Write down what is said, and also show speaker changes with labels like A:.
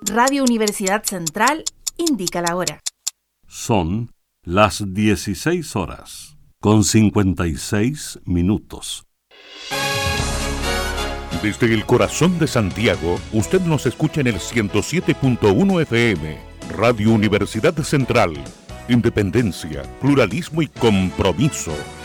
A: Radio Universidad Central indica la hora.
B: Son las 16:56.
C: Desde el corazón de Santiago, usted nos escucha en el 107.1 FM, Radio Universidad Central. Independencia, pluralismo y compromiso.